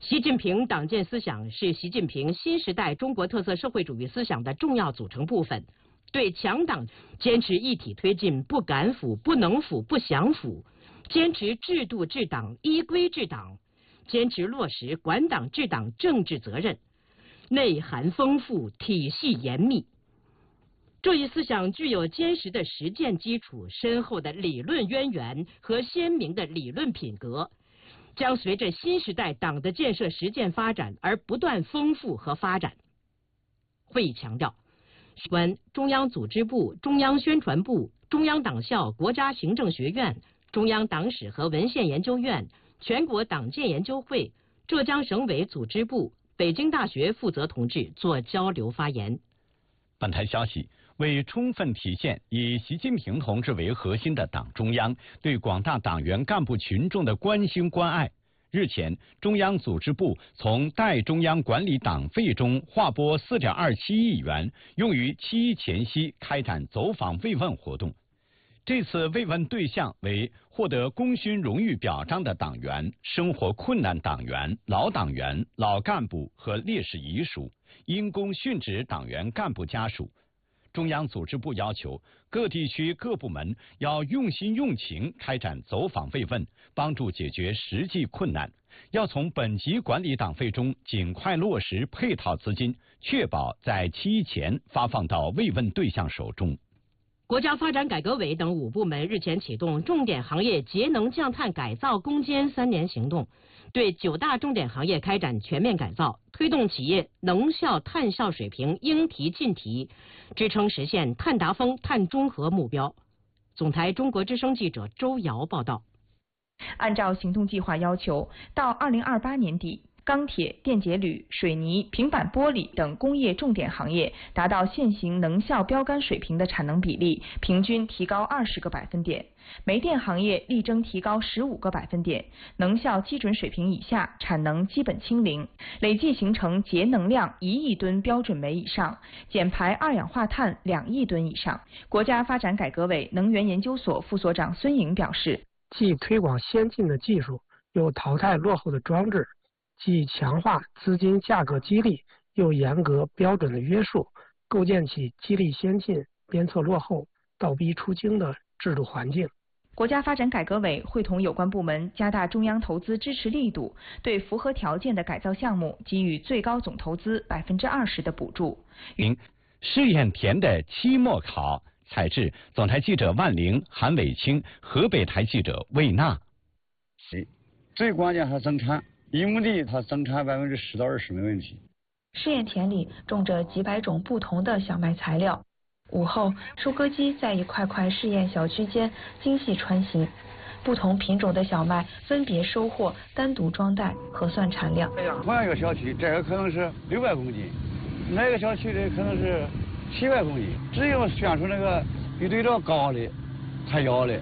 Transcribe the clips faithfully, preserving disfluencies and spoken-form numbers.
习近平党建思想是习近平新时代中国特色社会主义思想的重要组成部分。对强党坚持一体推进，不敢腐、不能腐、不想腐；坚持制度治党、依规治党；坚持落实管党治党政治责任，内涵丰富，体系严密。这一思想具有坚实的实践基础、深厚的理论渊源和鲜明的理论品格，将随着新时代党的建设实践发展而不断丰富和发展。会议强调，关中央组织部、中央宣传部、中央党校、国家行政学院、中央党史和文献研究院、全国党建研究会、浙江省委组织部、北京大学负责同志做交流发言。 本台消息，为充分体现以习近平同志为核心的党中央对广大党员干部群众的关心关爱，日前，中央组织部从代中央管理党费中划拨 四点二七亿元，用于七一前夕开展走访慰问活动。这次慰问对象为获得功勋荣誉表彰的党员、生活困难党员、老党员、老干部和烈士遗属、因公殉职党员干部家属。中央组织部要求各地区各部门要用心用情开展走访慰问，帮助解决实际困难，要从本级管理党费中尽快落实配套资金，确保在七一前发放到慰问对象手中。 国家发展改革委等五部门日前启动重点行业节能降碳改造攻坚三年行动，对九大重点行业开展全面改造，推动企业能效碳效水平应提尽提，支撑实现碳达峰、碳中和目标。总台中国之声记者周瑶报道。 按照行动计划要求，到二零二八年底，钢铁、电解铝、水泥、平板玻璃等工业重点行业达到现行能效标杆水平的产能比例平均提高二十个百分点，煤电行业力争提高十五个百分点，能效基准水平以下产能基本清零，累计形成节能量一亿吨标准煤以上，减排二氧化碳两亿吨以上。国家发展改革委能源研究所副所长孙颖表示， 既推广先进的技术，又淘汰落后的装置，既强化资金价格激励，又严格标准的约束，构建起激励先进、鞭策落后、倒逼出京的制度环境。 国家发展改革委会同有关部门加大中央投资支持力度，对符合条件的改造项目给予最高总投资百分之二十的补助。 试验田的期末考采制，总台记者万玲、韩伟清，河北台记者魏娜。 最关键还生产，一亩地它生产百分之十到二十没问题。 试验田里种着几百种不同的小麦材料。午后，收割机在一块块试验小区间精细穿行，不同品种的小麦分别收获，单独装袋，核算产量。 同样一个小区，这个可能是六百公斤，那个小区的可能是七百公斤，只有选出那个比对着高的才要的。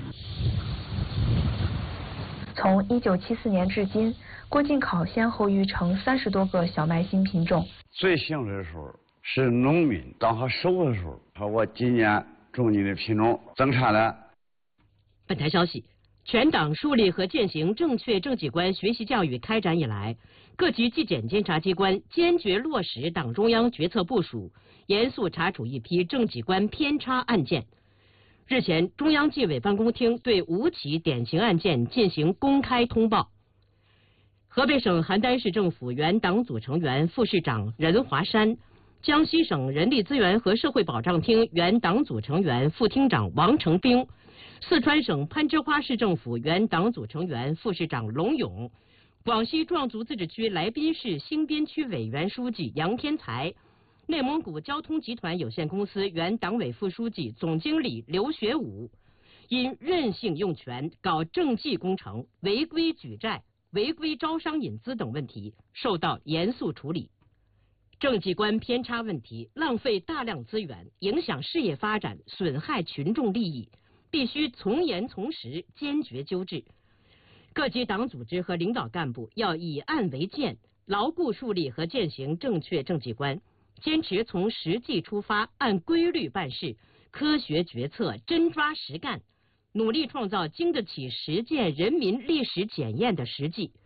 从一九七四年至今，郭敬考先后育成三十多个小麦新品种。 最幸运的时候是农民当他收的时候，说我今年种你的品种增产了。 本台消息，全党树立和践行正确政绩观学习教育开展以来，各级纪检监察机关坚决落实党中央决策部署，严肃查处一批政绩观偏差案件。日前，中央纪委办公厅对五起典型案件进行公开通报。河北省邯郸市政府原党组成员、副市长任华山，江西省人力资源和社会保障厅原党组成员、副厅长王成兵，四川省攀枝花市政府原党组成员、副市长龙勇，广西壮族自治区来宾市新边区委原书记杨天才，内蒙古交通集团有限公司原党委副书记、总经理刘学武，因任性用权、搞政绩工程、违规举债、违规招商引资等问题，受到严肃处理。政绩观偏差问题浪费大量资源，影响事业发展，损害群众利益，必须从严从实，坚决纠治。各级党组织和领导干部要以案为鉴，牢固树立和践行正确政绩观，坚持从实际出发，按规律办事，科学决策，真抓实干，努力创造经得起实践人民历史检验的实际。